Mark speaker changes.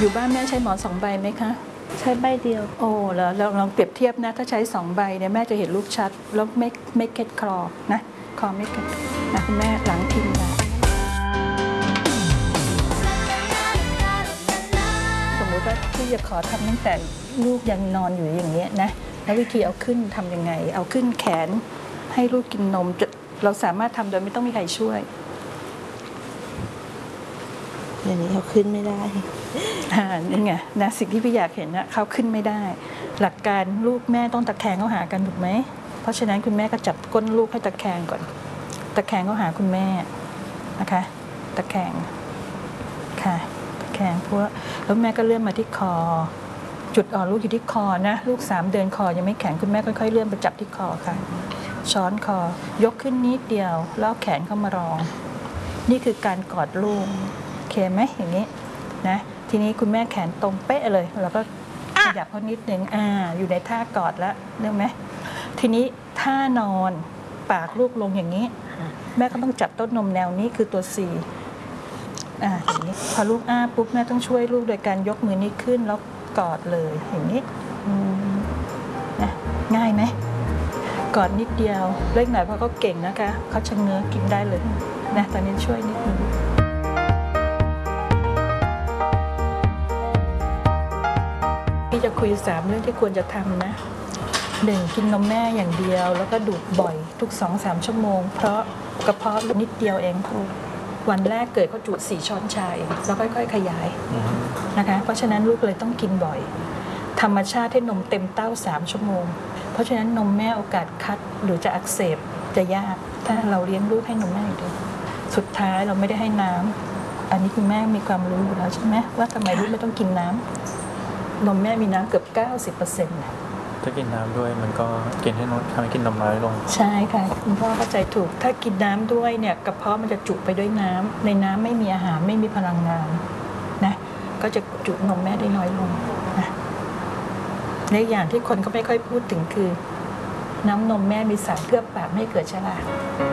Speaker 1: อยู่บ้านแม่ใช้หมอน2 ใบไหมคะ
Speaker 2: ใช้ใบเดียว
Speaker 1: โอ้แล้วเราลองเปรียบเทียบนะถ้าใช้2 ใบเนี่ยแม่จะเห็นลูกชัดแล้วไม่เก็ตคลอนะคอไม่เก็ตนะคุณแม่หลังพิมพ์นะสมมุติว่าที่จะขอทำตั้งแต่ลูกยังนอนอยู่อย่างเงี้ยนะแล้ววิธีเอาขึ้นทำยังไงเอาขึ้นแขนให้ลูกกินนมเราสามารถทำโดยไม่ต้องมีใครช่วย
Speaker 2: อย่างนี้เขาขึ้นไม่ได้
Speaker 1: นี่ไงนะสิ่งที่พี่อยากเห็นนะเขาขึ้นไม่ได้หลักการลูกแม่ต้องตะแคงเข้าหากันถูกไหมเพราะฉะนั้นคุณแม่ก็จับก้นลูกให้ตะแคงก่อนตะแคงเข้าหาคุณแม่นะคะตะแคงค่ะตะแคงเพราะแล้วแม่ก็เลื่อนมาที่คอจุดอ่อนลูกอยู่ที่คอนะลูก3 เดือนคอยังไม่แข็งคุณแม่ค่อยๆเลื่อนไปจับที่คอค่ะช้อนคอยกขึ้นนิดเดียวแล้วแขนเข้ามารองนี่คือการกอดลูกโอเคไหมอย่างนี้นะทีนี้คุณแม่แขนตรงเป๊ะเลยแล้วก็ขยับเขานิดนึงอยู่ในท่ากอดแล้วเรื่องไหมทีนี้ท่านอนปากลูกลงอย่างนี้แม่ก็ต้องจับต้นนมแนวนี้คือตัว C อย่างนี้พอลูกปุ๊บแม่ต้องช่วยลูกโดยการยกมือนี้ขึ้นแล้วกอดเลยอย่างนี้นะง่ายไหมกอดนิดเดียวเล็กหน่อยเพราะเขาเก่งนะคะเขาชะเง้อกินได้เลยนะตอนนี้ช่วยนิดนึงพี่จะคุย3 เรื่องที่ควรจะทำนะ1กินนมแม่อย่างเดียวแล้วก็ดูดบ่อยทุก 2-3 ชั่วโมงเพราะกระเพาะนิดเดียวเองวันแรกเกิดเขาจุ4 ช้อนชาแล้วค่อยๆขยายนะคะเพราะฉะนั้นลูกเลยต้องกินบ่อยธรรมชาติให้นมเต็มเต้า3 ชั่วโมงเพราะฉะนั้นนมแม่โอกาสคัดหรือจะอักเสบจะยากถ้าเราเลี้ยงลูกให้นมแม่อย่างเดียวสุดท้ายเราไม่ได้ให้น้ำอันนี้คุณแม่มีความรู้อยู่แล้วใช่ไหมว่าทำไมลูกไม่ต้องกินน้ำนมแม่มีน้ำเกือบ 90%
Speaker 3: ถ้ากินน้ำด้วยมันก็กินให้นมทำให้กินนมน้อยลง
Speaker 1: ใช่ค่ะคุณพ่อเข้าใจถูกถ้ากินน้ำด้วยเนี่ยกระเพาะมันจะจุไปด้วยน้ำในน้ำไม่มีอาหารไม่มีพลังงานนะก็จะจุนมแม่ได้น้อยลงนะในอย่างที่คนก็ไม่ค่อยพูดถึงคือน้ำนมแม่มีสารเคลือบปากไม่ให้เกิดชรา